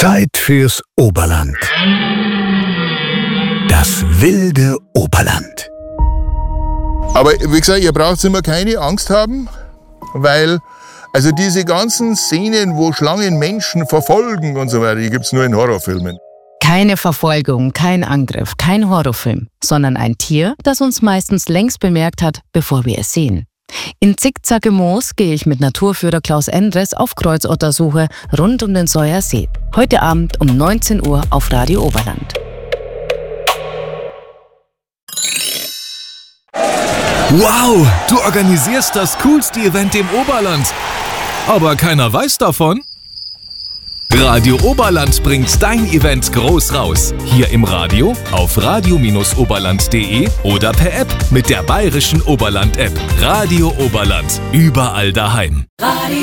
Zeit fürs Oberland. Das wilde Oberland. Aber wie gesagt, ihr braucht immer keine Angst haben, weil also diese ganzen Szenen, wo Schlangen Menschen verfolgen und so weiter, die gibt's nur in Horrorfilmen. Keine Verfolgung, kein Angriff, kein Horrorfilm, sondern ein Tier, das uns meistens längst bemerkt hat, bevor wir es sehen. In Zickzack im Moos gehe ich mit Naturführer Klaus Endres auf Kreuzottersuche rund um den Säuer See. Heute Abend um 19 Uhr auf Radio Oberland. Wow, du organisierst das coolste Event im Oberland. Aber keiner weiß davon. Radio Oberland bringt dein Event groß raus. Hier im Radio, auf radio-oberland.de oder per App mit der bayerischen Oberland-App. Radio Oberland, überall daheim. Radio